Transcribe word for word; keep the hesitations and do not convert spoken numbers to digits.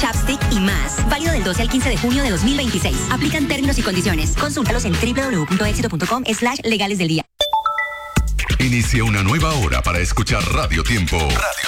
chapstick y más. Válido del doce al quince de junio de dos mil veintiséis. Aplican términos y condiciones. Consúltalos en doble u doble u doble u punto éxito punto com slash legales del día. Inicia una nueva hora para escuchar Radio Tiempo. Radio